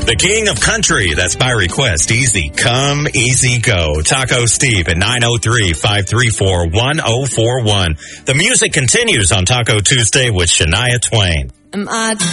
The king of country, that's by request. Easy come, easy go. Taco Steve at 903-534-1041. The music continues on Taco Tuesday with Shania Twain.